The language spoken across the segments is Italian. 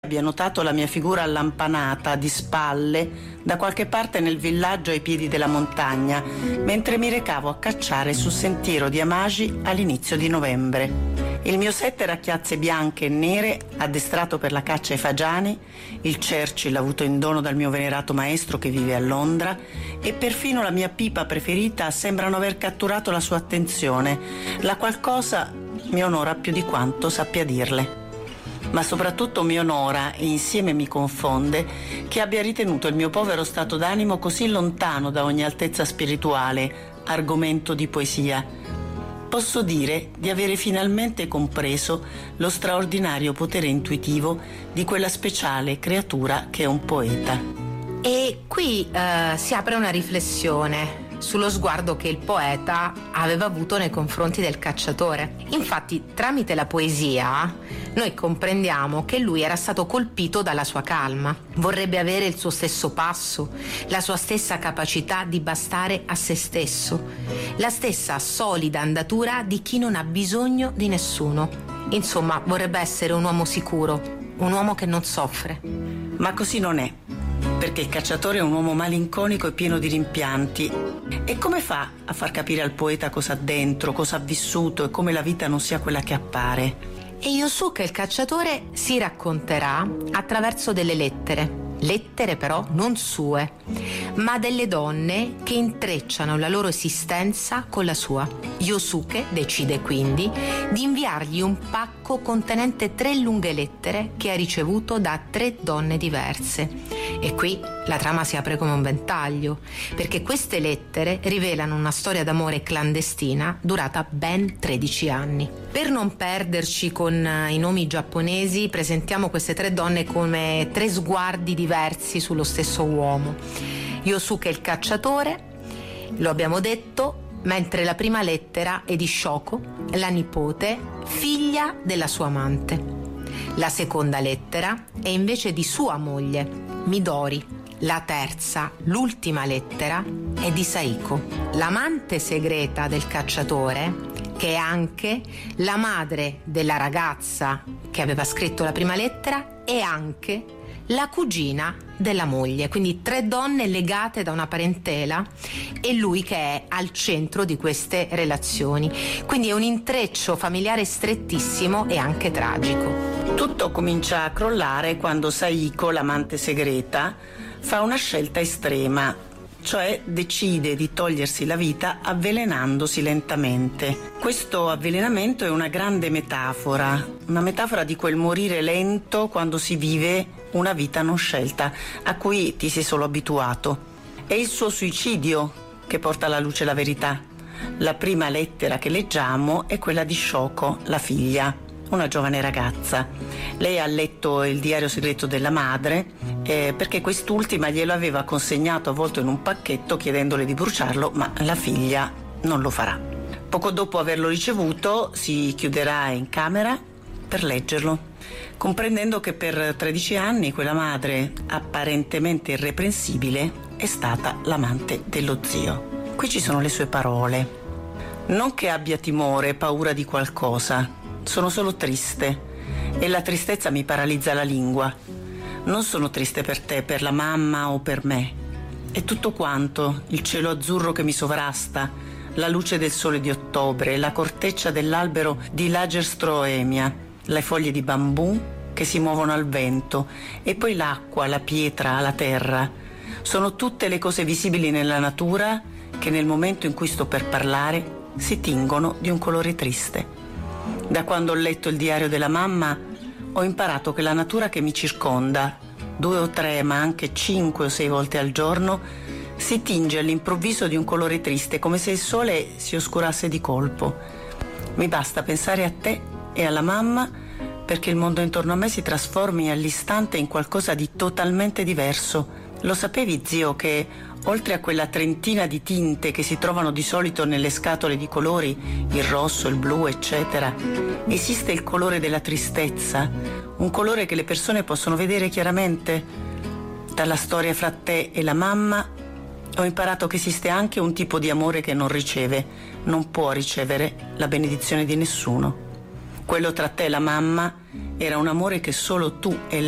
abbia notato la mia figura allampanata, di spalle, da qualche parte nel villaggio ai piedi della montagna, mentre mi recavo a cacciare sul sentiero di Amagi all'inizio di novembre. Il mio setter a chiazze bianche e nere, addestrato per la caccia ai fagiani, il Churchill avuto in dono dal mio venerato maestro che vive a Londra, e perfino la mia pipa preferita sembrano aver catturato la sua attenzione, la qual cosa mi onora più di quanto sappia dirle. Ma soprattutto mi onora e insieme mi confonde che abbia ritenuto il mio povero stato d'animo così lontano da ogni altezza spirituale, argomento di poesia. Posso dire di avere finalmente compreso lo straordinario potere intuitivo di quella speciale creatura che è un poeta. E qui si apre una riflessione sullo sguardo che il poeta aveva avuto nei confronti del cacciatore. Infatti, tramite la poesia, noi comprendiamo che lui era stato colpito dalla sua calma. Vorrebbe avere il suo stesso passo, la sua stessa capacità di bastare a se stesso, la stessa solida andatura di chi non ha bisogno di nessuno. Insomma, vorrebbe essere un uomo sicuro, un uomo che non soffre. Ma così non è, perché il cacciatore è un uomo malinconico e pieno di rimpianti. E come fa a far capire al poeta cosa ha dentro, cosa ha vissuto e come la vita non sia quella che appare? E Yosuke il cacciatore si racconterà attraverso delle lettere però non sue, ma delle donne che intrecciano la loro esistenza con la sua. Yosuke decide quindi di inviargli un pacco contenente 3 lunghe lettere che ha ricevuto da 3 donne diverse. E qui la trama si apre come un ventaglio, perché queste lettere rivelano una storia d'amore clandestina durata ben 13 anni. Per non perderci con i nomi giapponesi, presentiamo queste 3 donne come 3 sguardi diversi sullo stesso uomo. Yosuke il cacciatore, lo abbiamo detto, mentre la prima lettera è di Shoko, la nipote, figlia della sua amante. La seconda lettera è invece di sua moglie, Midori. La terza, l'ultima lettera, è di Saiko, l'amante segreta del cacciatore, che è anche la madre della ragazza che aveva scritto la prima lettera e anche la cugina della moglie. Quindi 3 donne legate da una parentela e lui che è al centro di queste relazioni. Quindi è un intreccio familiare strettissimo e anche tragico. Tutto comincia a crollare quando Saiko, l'amante segreta, fa una scelta estrema, cioè decide di togliersi la vita avvelenandosi lentamente. Questo avvelenamento è una grande metafora, una metafora di quel morire lento quando si vive una vita non scelta, a cui ti sei solo abituato. È il suo suicidio che porta alla luce la verità. La prima lettera che leggiamo è quella di Shoko, la figlia, una giovane ragazza. Lei ha letto il diario segreto della madre perché quest'ultima glielo aveva consegnato avvolto in un pacchetto chiedendole di bruciarlo, ma la figlia non lo farà. Poco dopo averlo ricevuto si chiuderà in camera per leggerlo, comprendendo che per 13 anni quella madre apparentemente irreprensibile è stata l'amante dello zio. Qui ci sono le sue parole. Non che abbia timore, paura di qualcosa, sono solo triste e la tristezza mi paralizza la lingua. Non sono triste per te, per la mamma o per me. È tutto quanto, il cielo azzurro che mi sovrasta, la luce del sole di ottobre, la corteccia dell'albero di Lagerstroemia, le foglie di bambù che si muovono al vento e poi l'acqua, la pietra, la terra. Sono tutte le cose visibili nella natura che nel momento in cui sto per parlare si tingono di un colore triste. Da quando ho letto il diario della mamma ho imparato che la natura che mi circonda, 2 o 3 ma anche 5 o 6 volte al giorno, si tinge all'improvviso di un colore triste, come se il sole si oscurasse di colpo. Mi basta pensare a te e alla mamma perché il mondo intorno a me si trasformi all'istante in qualcosa di totalmente diverso. Lo sapevi, zio, che oltre a quella trentina di tinte che si trovano di solito nelle scatole di colori, il rosso, il blu, eccetera, esiste il colore della tristezza, un colore che le persone possono vedere chiaramente? Dalla storia fra te e la mamma ho imparato che esiste anche un tipo di amore che non riceve, non può ricevere la benedizione di nessuno. Quello tra te e la mamma era un amore che solo tu e lei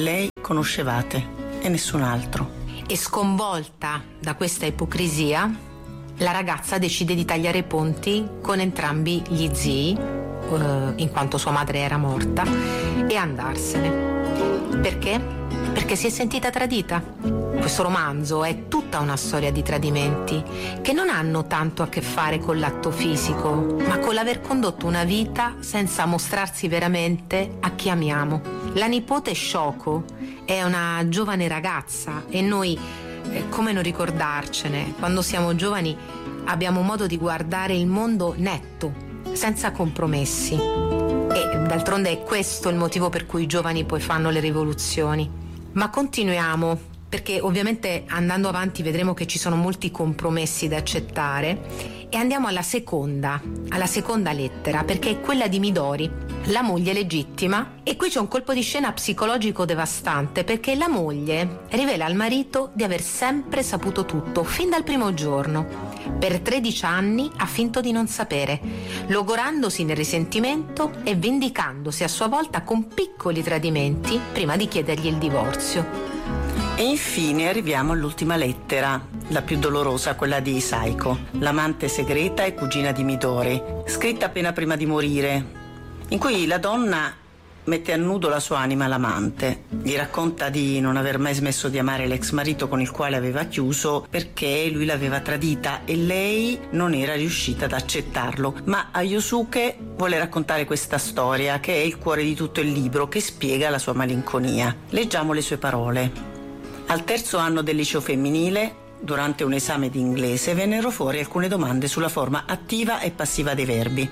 conoscevate e nessun altro. E sconvolta da questa ipocrisia, la ragazza decide di tagliare i ponti con entrambi gli zii, in quanto sua madre era morta, e andarsene. Perché? Perché si è sentita tradita. Questo romanzo è tutta una storia di tradimenti che non hanno tanto a che fare con l'atto fisico, ma con l'aver condotto una vita senza mostrarsi veramente a chi amiamo. La nipote Shoko è una giovane ragazza e noi, come non ricordarcene, quando siamo giovani abbiamo modo di guardare il mondo netto, senza compromessi. E d'altronde è questo il motivo per cui i giovani poi fanno le rivoluzioni. Ma continuiamo, perché ovviamente andando avanti vedremo che ci sono molti compromessi da accettare, e andiamo alla seconda lettera, perché è quella di Midori, la moglie legittima. E qui c'è un colpo di scena psicologico devastante, perché la moglie rivela al marito di aver sempre saputo tutto, fin dal primo giorno. Per 13 anni ha finto di non sapere, logorandosi nel risentimento e vendicandosi a sua volta con piccoli tradimenti prima di chiedergli il divorzio. E infine arriviamo all'ultima lettera, la più dolorosa, quella di Saiko, l'amante segreta e cugina di Midori, scritta appena prima di morire, in cui la donna mette a nudo la sua anima all'amante. Gli racconta di non aver mai smesso di amare l'ex marito con il quale aveva chiuso perché lui l'aveva tradita e lei non era riuscita ad accettarlo. Ma a Yosuke vuole raccontare questa storia, che è il cuore di tutto il libro, che spiega la sua malinconia. Leggiamo le sue parole. Al terzo anno del liceo femminile, durante un esame di inglese, vennero fuori alcune domande sulla forma attiva e passiva dei verbi.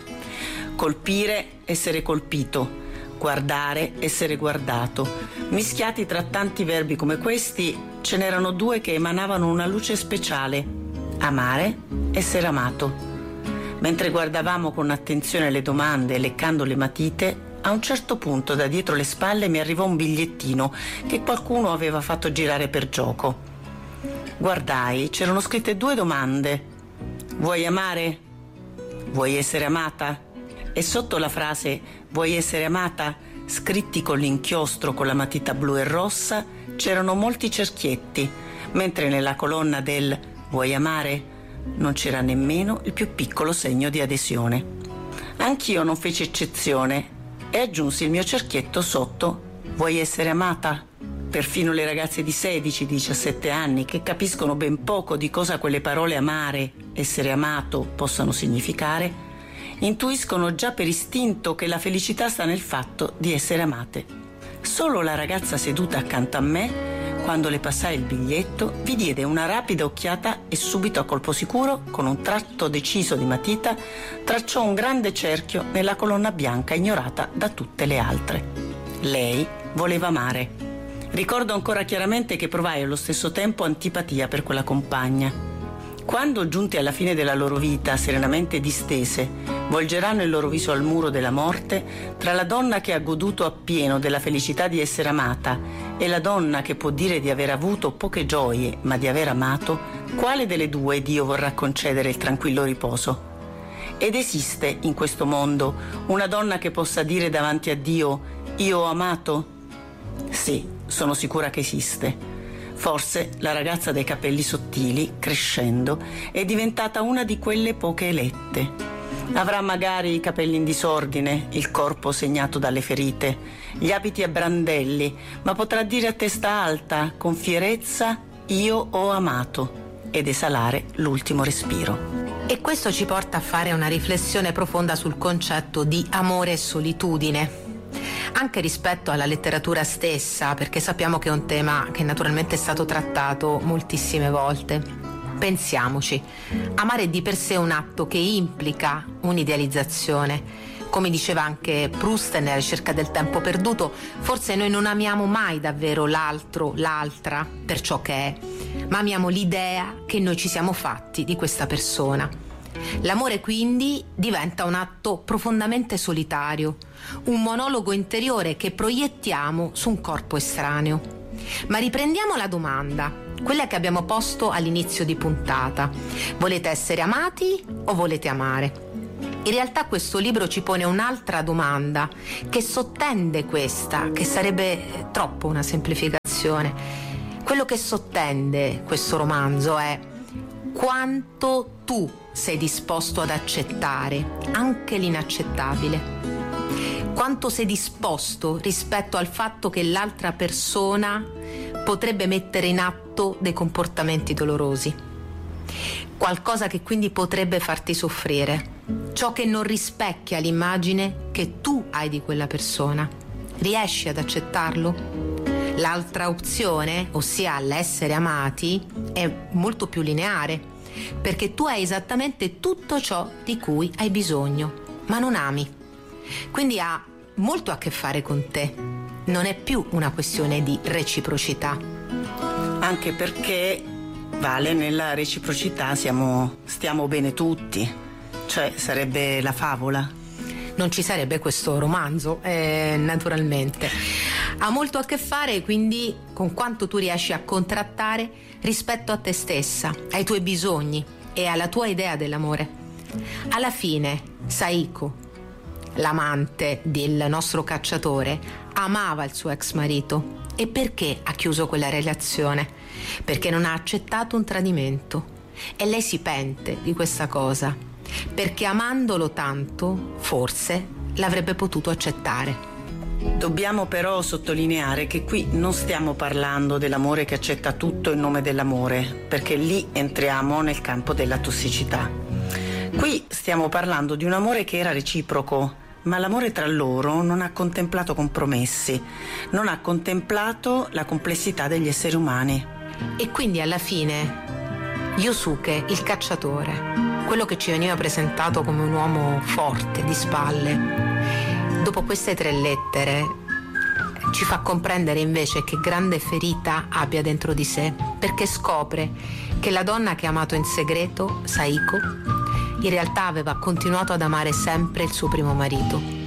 Colpire, essere colpito. Guardare, essere guardato. Mischiati tra tanti verbi come questi, ce n'erano due che emanavano una luce speciale: amare, essere amato. Mentre guardavamo con attenzione le domande, leccando le matite, a un certo punto da dietro le spalle mi arrivò un bigliettino che qualcuno aveva fatto girare per gioco. Guardai, c'erano scritte due domande: vuoi amare? Vuoi essere amata? E sotto la frase vuoi essere amata, scritti con l'inchiostro con la matita blu e rossa, c'erano molti cerchietti, mentre nella colonna del vuoi amare non c'era nemmeno il più piccolo segno di adesione. Anch'io non feci eccezione e aggiunsi il mio cerchietto sotto vuoi essere amata. Perfino le ragazze di 16-17 anni, che capiscono ben poco di cosa quelle parole amare, essere amato possano significare, intuiscono già per istinto che la felicità sta nel fatto di essere amate. Solo la ragazza seduta accanto a me, quando le passai il biglietto, vi diede una rapida occhiata e subito a colpo sicuro, con un tratto deciso di matita, tracciò un grande cerchio nella colonna bianca ignorata da tutte le altre. Lei voleva amare. Ricordo ancora chiaramente che provai allo stesso tempo antipatia per quella compagna. Quando, giunti alla fine della loro vita, serenamente distese, volgeranno il loro viso al muro della morte, tra la donna che ha goduto appieno della felicità di essere amata e la donna che può dire di aver avuto poche gioie ma di aver amato, quale delle due Dio vorrà concedere il tranquillo riposo? Ed esiste in questo mondo una donna che possa dire davanti a Dio: io ho amato? Sì, sono sicura che esiste. Forse la ragazza dai capelli sottili, crescendo, è diventata una di quelle poche elette. Avrà magari i capelli in disordine, il corpo segnato dalle ferite, gli abiti a brandelli, ma potrà dire a testa alta, con fierezza, io ho amato, ed esalare l'ultimo respiro. E questo ci porta a fare una riflessione profonda sul concetto di amore e solitudine, anche rispetto alla letteratura stessa, perché sappiamo che è un tema che naturalmente è stato trattato moltissime volte. Pensiamoci, amare è di per sé un atto che implica un'idealizzazione. Come diceva anche Proust nella ricerca del tempo perduto, forse noi non amiamo mai davvero l'altro, l'altra, per ciò che è, ma amiamo l'idea che noi ci siamo fatti di questa persona. L'amore quindi diventa un atto profondamente solitario, un monologo interiore che proiettiamo su un corpo estraneo. Ma riprendiamo la domanda, quella che abbiamo posto all'inizio di puntata: volete essere amati o volete amare? In realtà questo libro ci pone un'altra domanda che sottende questa, che sarebbe troppo una semplificazione. relazione. Quello che sottende questo romanzo è quanto tu sei disposto ad accettare anche l'inaccettabile. Quanto sei disposto rispetto al fatto che l'altra persona potrebbe mettere in atto dei comportamenti dolorosi. Qualcosa che quindi potrebbe farti soffrire. Ciò che non rispecchia l'immagine che tu hai di quella persona. Riesci ad accettarlo? L'altra opzione, ossia l'essere amati, è molto più lineare, perché tu hai esattamente tutto ciò di cui hai bisogno, ma non ami. Quindi ha molto a che fare con te. Non è più una questione di reciprocità. Anche perché, Vale, nella reciprocità stiamo bene tutti. Cioè, sarebbe la favola. Non ci sarebbe questo romanzo, naturalmente. Ha molto a che fare quindi con quanto tu riesci a contrattare rispetto a te stessa, ai tuoi bisogni e alla tua idea dell'amore. Alla fine, Saiko, l'amante del nostro cacciatore, amava il suo ex marito. E perché ha chiuso quella relazione? Perché non ha accettato un tradimento. E lei si pente di questa cosa, perché amandolo tanto, forse, l'avrebbe potuto accettare. Dobbiamo però sottolineare che qui non stiamo parlando dell'amore che accetta tutto in nome dell'amore, perché lì entriamo nel campo della tossicità. Qui stiamo parlando di un amore che era reciproco, ma l'amore tra loro non ha contemplato compromessi, non ha contemplato la complessità degli esseri umani. E quindi alla fine Yosuke, il cacciatore, quello che ci veniva presentato come un uomo forte, di spalle, dopo queste 3 lettere ci fa comprendere invece che grande ferita abbia dentro di sé, perché scopre che la donna che ha amato in segreto, Saiko, in realtà aveva continuato ad amare sempre il suo primo marito.